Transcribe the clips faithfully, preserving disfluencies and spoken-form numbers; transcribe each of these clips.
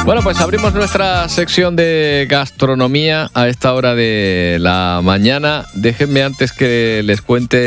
Bueno, pues abrimos nuestra sección de gastronomía a esta hora de la mañana. Déjenme antes que les cuente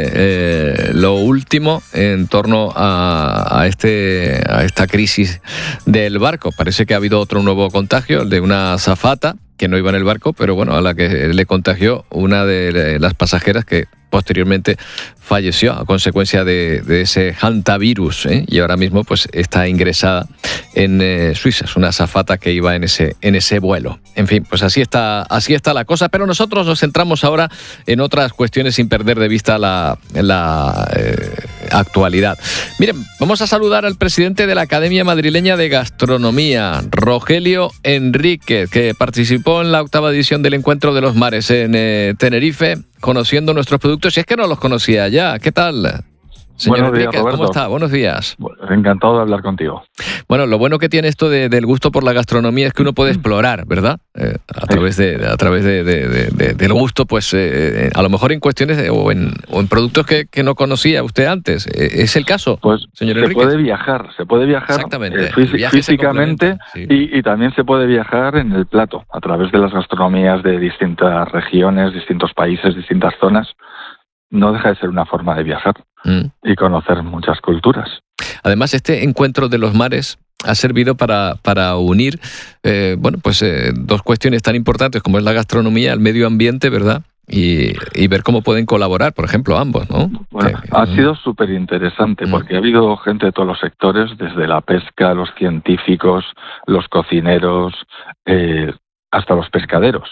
eh, lo último en torno a, a, este, a esta crisis del barco. Parece que ha habido otro nuevo contagio, el de una azafata que no iba en el barco, pero bueno, a la que le contagió una de las pasajeras que posteriormente falleció a consecuencia de, de ese hantavirus, ¿eh? Y ahora mismo pues está ingresada en eh, Suiza. Es una azafata que iba en ese, en ese vuelo. En fin, pues así está, así está la cosa, pero nosotros nos centramos ahora en otras cuestiones sin perder de vista la, la eh, actualidad. Miren, vamos a saludar al presidente de la Academia Madrileña de Gastronomía, Rogelio Enríquez, que participó en la octava edición del Encuentro de los Mares en eh, Tenerife, conociendo nuestros productos, y es que no los conocía ya. ¿Qué tal, señor Buenos días, Enríquez? Roberto. ¿Cómo está? Buenos días. Encantado de hablar contigo. Bueno, lo bueno que tiene esto de, del gusto por la gastronomía es que uno puede explorar, ¿verdad? Eh, a través de a través de, de, de, de, del gusto, pues eh, a lo mejor en cuestiones de, o, en, o en productos que, que no conocía usted antes. Eh, ¿Es el caso, pues señor se Enríquez? puede viajar, se puede viajar Exactamente. eh, fí- físicamente sí. y, y también se puede viajar en el plato, a través de las gastronomías de distintas regiones, distintos países, distintas zonas. No deja de ser una forma de viajar mm. y conocer muchas culturas. Además, este encuentro de los mares ha servido para, para unir eh, bueno, pues eh, dos cuestiones tan importantes como es la gastronomía, el medio ambiente, ¿verdad? Y, y ver cómo pueden colaborar, por ejemplo, ambos, ¿no? Bueno, que, ha mm. sido súper interesante mm. porque ha habido gente de todos los sectores, desde la pesca, los científicos, los cocineros, eh, hasta los pescaderos.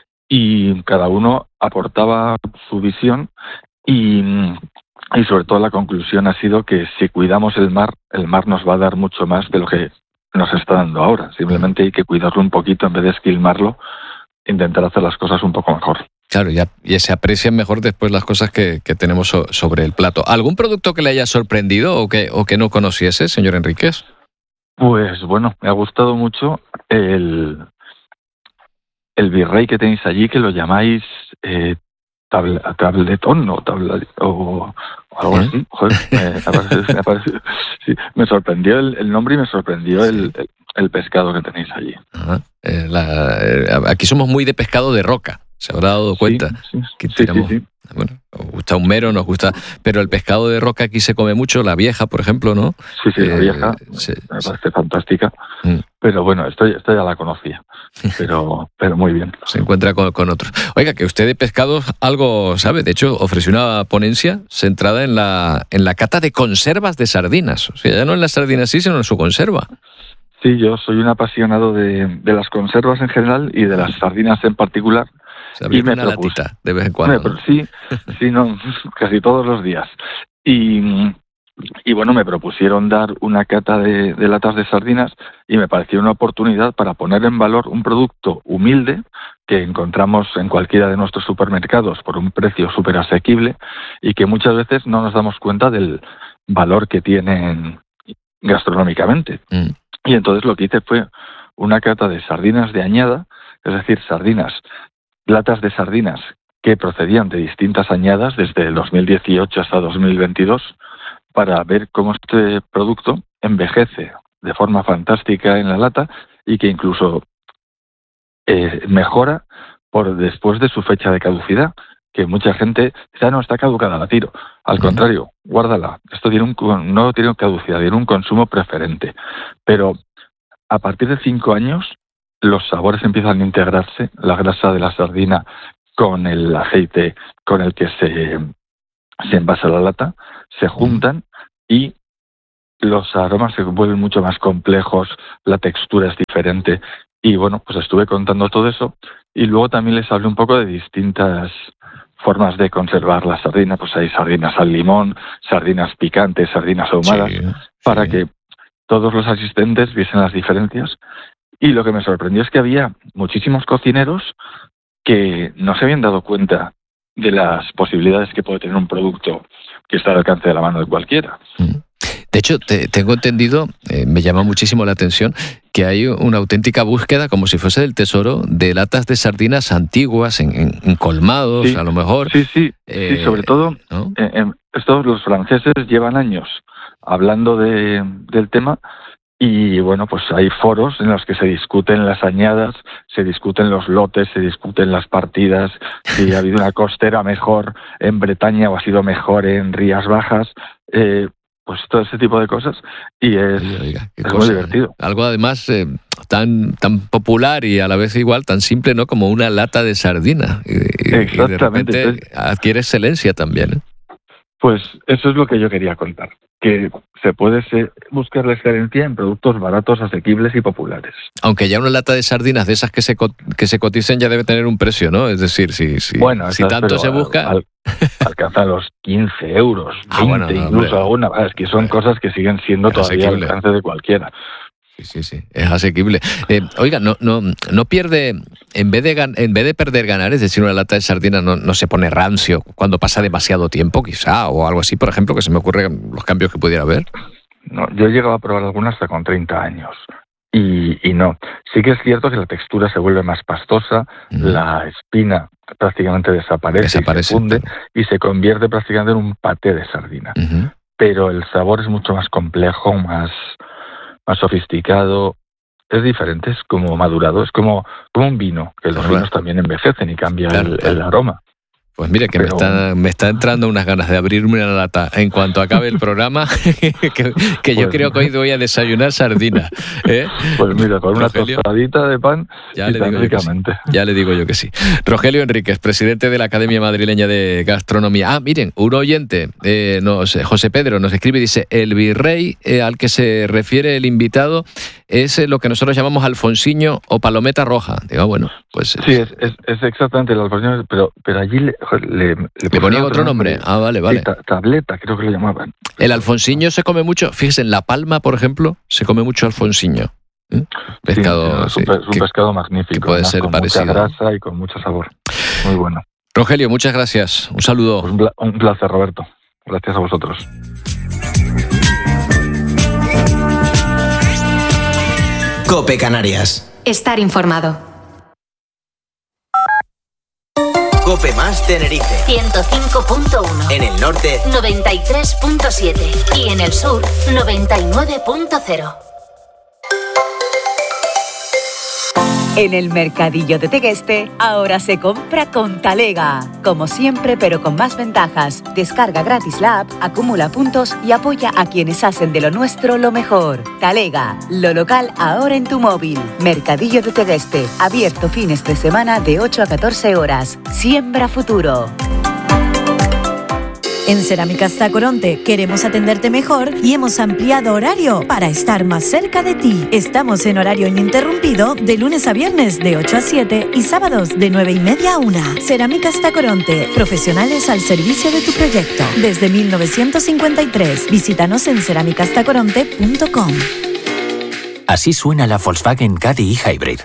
Y cada uno aportaba su visión. Y, y sobre todo la conclusión ha sido que si cuidamos el mar, el mar nos va a dar mucho más de lo que nos está dando ahora. Simplemente hay que cuidarlo un poquito en vez de esquilmarlo, intentar hacer las cosas un poco mejor. Claro, y, a, y se aprecian mejor después las cosas que, que tenemos so, sobre el plato. ¿Algún producto que le haya sorprendido o que, o que no conociese, señor Enríquez? Pues bueno, me ha gustado mucho el, el virrey que tenéis allí, que lo llamáis... Eh, Tabla, tabletón o, tabla, o, o algo ¿Eh? así. Joder, me, aparece, me, aparece, sí, me sorprendió el, el nombre y me sorprendió sí. el, el, el pescado que tenéis allí. Ajá. Eh, la, eh, aquí somos muy de pescado de roca, se habrá dado cuenta. Sí, sí, que sí, tiramos, sí, sí. Bueno, nos gusta un mero, nos gusta, pero el pescado de roca aquí se come mucho, la vieja, por ejemplo, ¿no? Sí, sí, la eh, vieja se, me parece fantástica, mm. pero bueno, esto, esto ya la conocía, pero, pero muy bien. Se encuentra con, con otros. Oiga, que usted de pescados algo sabe, de hecho ofreció una ponencia centrada en la, en la cata de conservas de sardinas, o sea, ya no en las sardinas sí, sino en su conserva. Sí, yo soy un apasionado de, de las conservas en general y de las sardinas en particular. Y me una propuse, latita de vez en cuando. Me, sí, sí, no, casi todos los días. Y, y bueno, me propusieron dar una cata de, de latas de sardinas y me pareció una oportunidad para poner en valor un producto humilde que encontramos en cualquiera de nuestros supermercados por un precio súper asequible y que muchas veces no nos damos cuenta del valor que tienen gastronómicamente. Mm. Y entonces lo que hice fue una cata de sardinas de añada, es decir, sardinas latas de sardinas que procedían de distintas añadas desde el dos mil dieciocho hasta dos mil veintidós para ver cómo este producto envejece de forma fantástica en la lata y que incluso eh, mejora por después de su fecha de caducidad, que mucha gente ya no está caducada, la tiro. Al contrario, guárdala. Esto tiene un, no tiene caducidad, tiene un consumo preferente. Pero a partir de cinco años los sabores empiezan a integrarse, la grasa de la sardina con el aceite con el que se, se envasa la lata, se juntan y los aromas se vuelven mucho más complejos, la textura es diferente. Y bueno, pues estuve contando todo eso y luego también les hablé un poco de distintas formas de conservar la sardina. Pues hay sardinas al limón, sardinas picantes, sardinas ahumadas, sí, para sí. que todos los asistentes viesen las diferencias. Y lo que me sorprendió es que había muchísimos cocineros que no se habían dado cuenta de las posibilidades que puede tener un producto que está al alcance de la mano de cualquiera. De hecho, te, tengo entendido, eh, me llama muchísimo la atención, que hay una auténtica búsqueda, como si fuese del tesoro, de latas de sardinas antiguas, en, en, en colmados, sí, a lo mejor. Sí, sí, eh, sí sobre todo, ¿no? eh, estos los franceses llevan años hablando de, del tema. Y bueno, pues hay foros en los que se discuten las añadas, se discuten los lotes, se discuten las partidas, si ha habido una costera mejor en Bretaña o ha sido mejor en Rías Bajas, eh, pues todo ese tipo de cosas, y es, Oiga, oiga, es cosa, muy divertido. Algo además eh, tan tan popular y a la vez igual tan simple, ¿no? Como una lata de sardina. Y, y de repente adquiere excelencia también, ¿eh? Pues eso es lo que yo quería contar, que se puede ser, buscar la excelencia en productos baratos, asequibles y populares. Aunque ya una lata de sardinas de esas que se que se coticen ya debe tener un precio, ¿no? Es decir, si, si, bueno, si tanto se busca... Al, alcanza los quince euros, veinte, ah, bueno, no, incluso hombre. alguna. Es que son cosas que siguen siendo Es todavía al asequible. alcance de cualquiera. Sí, sí, sí, es asequible. Eh, oiga, no, no, no pierde, en vez de gan, en vez de perder ganar, es decir, una lata de sardinas no, no se pone rancio cuando pasa demasiado tiempo, quizá, o algo así, por ejemplo, que se me ocurren los cambios que pudiera haber. No, yo he llegado a probar algunas hasta con treinta años. Y, y no. Sí que es cierto que la textura se vuelve más pastosa, mm. la espina prácticamente desaparece, desaparece y se funde, claro. y se convierte prácticamente en un paté de sardina. Uh-huh. Pero el sabor es mucho más complejo, más... más sofisticado, es diferente, es como madurado, es como, como un vino, que los claro. vinos también envejecen y cambia claro, el, claro. el aroma. Pues mire, que Pero... me, está, me está entrando unas ganas de abrirme una lata en cuanto acabe el programa, que, que pues, yo creo que hoy voy a desayunar sardina. ¿eh? Pues mira, con una Rogelio, tostadita de pan, ya le, digo yo que sí. ya le digo yo que sí. Rogelio Enríquez, presidente de la Academia Madrileña de Gastronomía. Ah, miren, un oyente, eh, nos, José Pedro, nos escribe y dice, el virrey eh, al que se refiere el invitado es eh, lo que nosotros llamamos alfonsiño o palometa roja. Digo, bueno, pues... Sí, es, es, es exactamente el alfonsiño, pero, pero allí... Le, Le, le, le ponía otro nombre. nombre. Ah, vale, vale. Sí, ta- tableta, creo que le llamaban. El alfonsiño se come mucho. Fíjese, en La Palma, por ejemplo, se come mucho alfonsiño. ¿Eh? Pescado. Sí, es un, sí, es un que, pescado magnífico. Puede ser con parecido. Mucha grasa y con mucho sabor. Muy bueno. Rogelio, muchas gracias. Un saludo. Pues un, pla- un placer, Roberto. Gracias a vosotros. COPE Canarias. Estar informado. COPE más Tenerife. ciento cinco punto uno. En el norte, noventa y tres punto siete. Y en el sur, noventa y nueve punto cero. En el Mercadillo de Tegueste, ahora se compra con Talega. Como siempre, pero con más ventajas. Descarga gratis la app, acumula puntos y apoya a quienes hacen de lo nuestro lo mejor. Talega, lo local ahora en tu móvil. Mercadillo de Tegueste, abierto fines de semana de ocho a catorce horas. Siembra futuro. En Cerámicas Tacoronte queremos atenderte mejor y hemos ampliado horario para estar más cerca de ti. Estamos en horario ininterrumpido de lunes a viernes de ocho a siete y sábados de nueve y media a una. Cerámicas Tacoronte, profesionales al servicio de tu proyecto. Desde mil novecientos cincuenta y tres, visítanos en cerámicas tacoronte punto com. Así suena la Volkswagen Caddy e-Hybrid.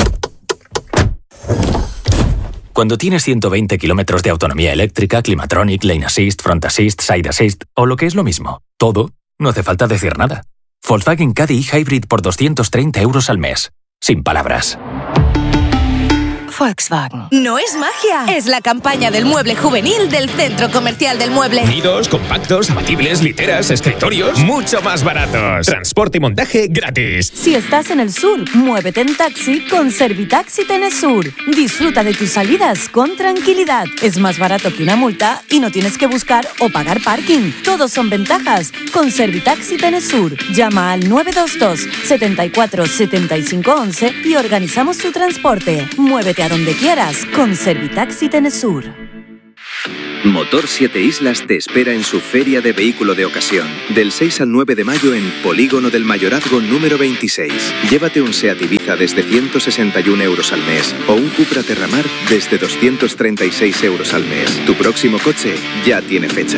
Cuando tienes ciento veinte kilómetros de autonomía eléctrica, Climatronic, Lane Assist, Front Assist, Side Assist o lo que es lo mismo, todo, no hace falta decir nada. Volkswagen Caddy e-Hybrid por doscientos treinta euros al mes. Sin palabras. Volkswagen. No es magia, es la campaña del mueble juvenil del Centro Comercial del Mueble. Nidos, compactos, abatibles, literas, escritorios, mucho más baratos. Transporte y montaje gratis. Si estás en el sur, muévete en taxi con Servitaxi Tenesur. Disfruta de tus salidas con tranquilidad. Es más barato que una multa y no tienes que buscar o pagar parking. Todos son ventajas con Servitaxi Tenesur. Llama al nueve dos dos, setenta y cuatro, setenta y cinco once y organizamos tu transporte. Muévete a donde quieras con Servitaxi Tenesur. Motor siete Islas te espera en su Feria de Vehículo de Ocasión, del seis al nueve de mayo en Polígono del Mayorazgo número veintiséis. Llévate un Seat Ibiza desde ciento sesenta y un euros al mes o un Cupra Terramar desde doscientos treinta y seis euros al mes. Tu próximo coche ya tiene fecha.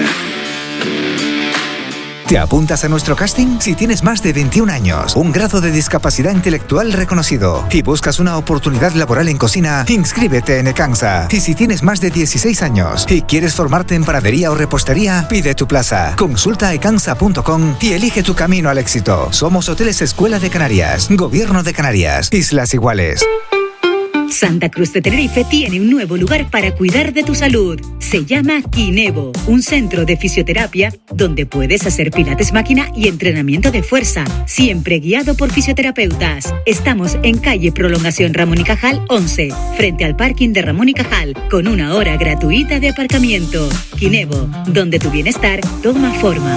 ¿Te apuntas a nuestro casting? Si tienes más de veintiún años, un grado de discapacidad intelectual reconocido y buscas una oportunidad laboral en cocina, inscríbete en Ecansa. Y si tienes más de dieciséis años y quieres formarte en panadería o repostería, pide tu plaza. Consulta ecansa punto com y elige tu camino al éxito. Somos Hoteles Escuela de Canarias, Gobierno de Canarias, Islas Iguales. Santa Cruz de Tenerife tiene un nuevo lugar para cuidar de tu salud. Se llama Kinevo, un centro de fisioterapia donde puedes hacer pilates máquina y entrenamiento de fuerza, siempre guiado por fisioterapeutas. Estamos en calle Prolongación Ramón y Cajal once, frente al parking de Ramón y Cajal, con una hora gratuita de aparcamiento. Kinevo, donde tu bienestar toma forma.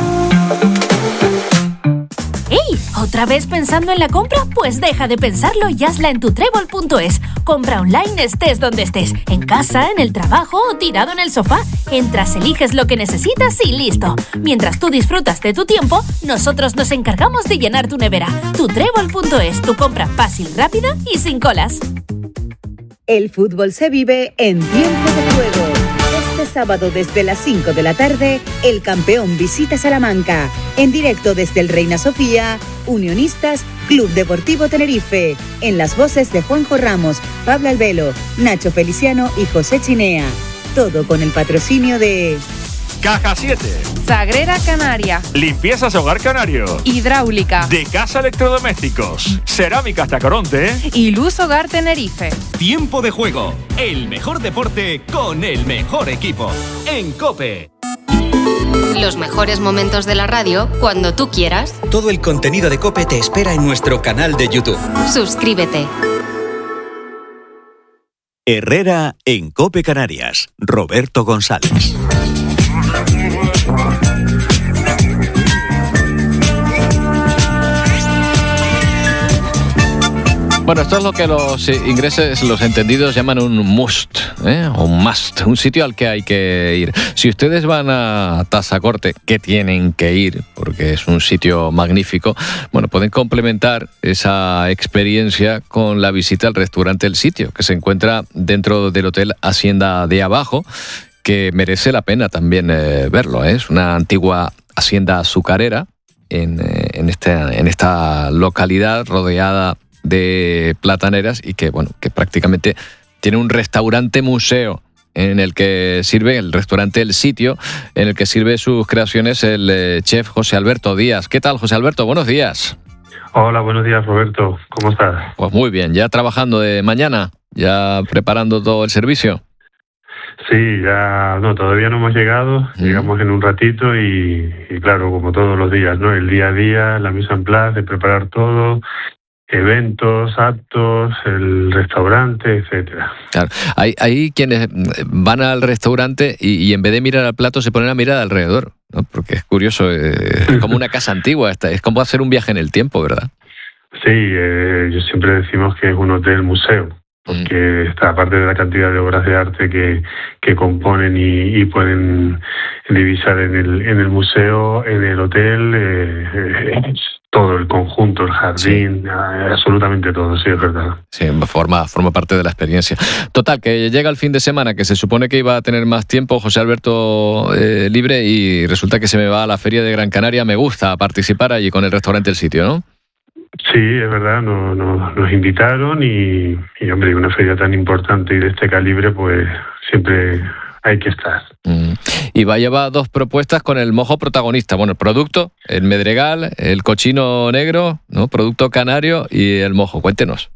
¡Ey! ¿Otra vez pensando en la compra? Pues deja de pensarlo y hazla en tu trébol punto es. Compra online estés donde estés, en casa, en el trabajo o tirado en el sofá. Entras, eliges lo que necesitas y listo. Mientras tú disfrutas de tu tiempo, nosotros nos encargamos de llenar tu nevera. tu trébol punto es, tu compra fácil, rápida y sin colas. El fútbol se vive en tiempo de juego. Este sábado desde las cinco de la tarde, el campeón visita Salamanca. En directo desde el Reina Sofía, Unionistas, Club Deportivo Tenerife. En las voces de Juanjo Ramos, Pablo Albelo, Nacho Feliciano y José Chinea. Todo con el patrocinio de... Caja siete. Sagrera Canaria. Limpiezas Hogar Canario. Hidráulica. De Casa Electrodomésticos. Cerámicas Tacoronte. Y Luz Hogar Tenerife. Tiempo de juego. El mejor deporte con el mejor equipo. En COPE. Los mejores momentos de la radio cuando tú quieras. Todo el contenido de COPE te espera en nuestro canal de YouTube. Suscríbete. Herrera en COPE Canarias. Roberto González. Bueno, esto es lo que los ingleses, los entendidos, llaman un must, ¿eh? o un must, un sitio al que hay que ir. Si ustedes van a Tazacorte, que tienen que ir, porque es un sitio magnífico, bueno, pueden complementar esa experiencia con la visita al restaurante El Sitio, que se encuentra dentro del Hotel Hacienda de Abajo, que merece la pena también eh, verlo, ¿eh? Es una antigua hacienda azucarera en, eh, en, este, en esta localidad rodeada de plataneras y que, bueno, que prácticamente tiene un restaurante museo en el que sirve, el restaurante El Sitio, en el que sirve sus creaciones el eh, chef José Alberto Díaz. ¿Qué tal, José Alberto? Buenos días. Hola, buenos días, Roberto. ¿Cómo estás? Pues muy bien, ya trabajando de mañana, ya preparando todo el servicio. Sí, ya no, todavía no hemos llegado, mm. llegamos en un ratito y, y claro, como todos los días, ¿no? El día a día, la mise en place, de preparar todo, eventos, actos, el restaurante, etcétera. Claro, hay, hay quienes van al restaurante y, y en vez de mirar al plato se ponen a mirar alrededor, ¿no? Porque es curioso, eh, es como una casa antigua, es como hacer un viaje en el tiempo, ¿verdad? Sí, eh, yo siempre decimos que es un hotel museo, porque está, aparte de la cantidad de obras de arte que, que componen y, y pueden divisar en el, en el museo, en el hotel, eh, eh, todo el conjunto, el jardín, sí. absolutamente todo, sí, es verdad. Sí, forma, forma parte de la experiencia. Total, que llega el fin de semana, que se supone que iba a tener más tiempo, José Alberto, eh, libre, y resulta que se me va a la Feria de Gran Canaria. Me gusta participar allí con el restaurante El Sitio, ¿no? Sí, es verdad, no, no, nos invitaron y, y, hombre, una feria tan importante y de este calibre, pues siempre hay que estar. Mm. Y va a llevar dos propuestas con el mojo protagonista. Bueno, el producto, el medregal, el cochino negro, ¿no? Producto canario y el mojo. Cuéntenos.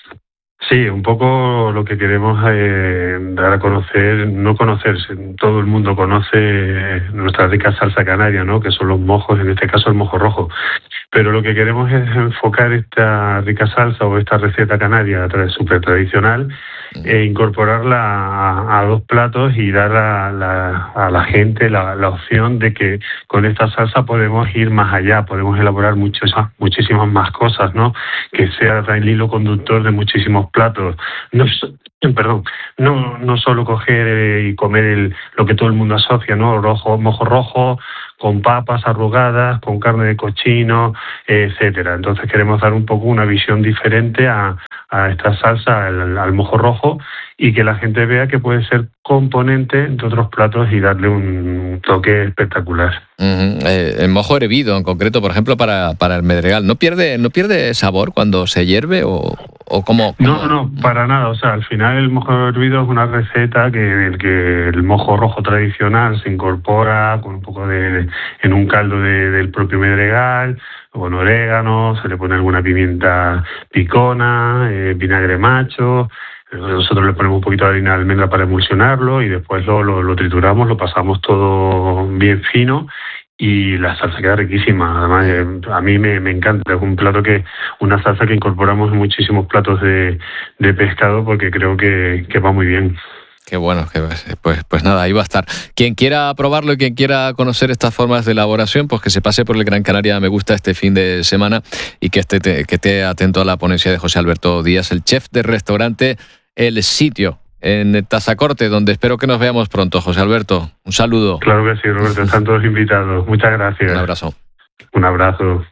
Sí, un poco lo que queremos eh, dar a conocer, no conocerse, todo el mundo conoce nuestra rica salsa canaria, ¿no? Que son los mojos, en este caso el mojo rojo. Pero lo que queremos es enfocar esta rica salsa o esta receta canaria súper tradicional e incorporarla a, a dos platos y dar a la, a la gente la, la opción de que con esta salsa podemos ir más allá, podemos elaborar muchos, muchísimas más cosas, ¿no? Que sea el hilo conductor de muchísimos platos. No, perdón, no, no solo coger y comer el, lo que todo el mundo asocia, ¿no? Rojo, mojo rojo, con papas arrugadas, con carne de cochino, etcétera. Entonces queremos dar un poco una visión diferente a, a esta salsa, al, al mojo rojo, y que la gente vea que puede ser componente de otros platos y darle un toque espectacular. Uh-huh. Eh, el mojo hervido, en concreto, por ejemplo, para, para el medregal, ¿no pierde no pierde sabor cuando se hierve o, o cómo, cómo? No, no, para nada. O sea, al final el mojo hervido es una receta que en el que el mojo rojo tradicional se incorpora con un poco de, de en un caldo de, del propio medregal, con orégano, se le pone alguna pimienta picona, eh, vinagre macho. Nosotros le ponemos un poquito de harina de almendra para emulsionarlo y después lo, lo, lo trituramos, lo pasamos todo bien fino y la salsa queda riquísima. Además, eh, a mí me, me encanta. Es un plato que, una salsa que incorporamos en muchísimos platos de, de pescado porque creo que, que va muy bien. Qué bueno, que pues, pues nada, ahí va a estar. Quien quiera probarlo y quien quiera conocer estas formas de elaboración, pues que se pase por el Gran Canaria Me Gusta este fin de semana y que esté, que esté atento a la ponencia de José Alberto Díaz, el chef del restaurante El Sitio, en Tazacorte, donde espero que nos veamos pronto. José Alberto, un saludo. Claro que sí, Roberto, están todos invitados. Muchas gracias. Un abrazo. Un abrazo.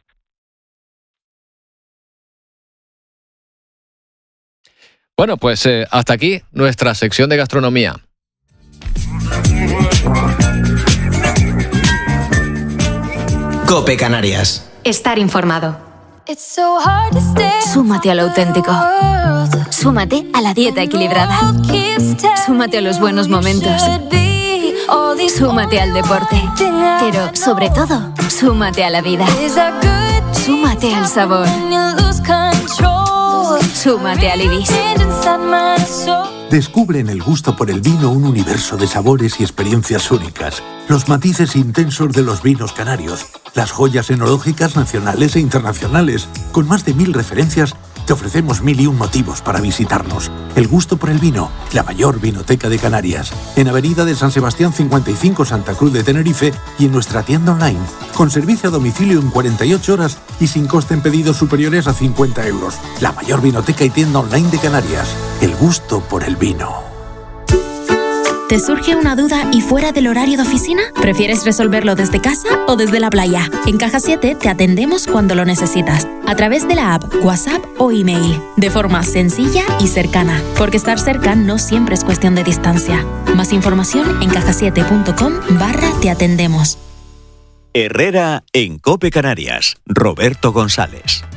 Bueno, pues eh, hasta aquí nuestra sección de gastronomía. COPE Canarias. Estar informado. Súmate a lo auténtico. Súmate a la dieta equilibrada. Súmate a los buenos momentos. Súmate al deporte. Pero, sobre todo, súmate a la vida. Súmate al sabor. Súmate al Ibis. Descubre en el gusto por el vino un universo de sabores y experiencias únicas. Los matices intensos de los vinos canarios. Las joyas enológicas nacionales e internacionales. Con más de mil referencias, te ofrecemos mil y un motivos para visitarnos. El gusto por el vino, la mayor vinoteca de Canarias. En Avenida de San Sebastián cincuenta y cinco, Santa Cruz de Tenerife, y en nuestra tienda online. Con servicio a domicilio en cuarenta y ocho horas y sin coste en pedidos superiores a cincuenta euros. La mayor vinoteca y tienda online de Canarias. El gusto por el vino. ¿Te surge una duda y fuera del horario de oficina? ¿Prefieres resolverlo desde casa o desde la playa? En Caja siete te atendemos cuando lo necesitas, a través de la app, WhatsApp o email, de forma sencilla y cercana, porque estar cerca no siempre es cuestión de distancia. Más información en cajasiete.com barra te atendemos. Herrera en COPE Canarias. Roberto González.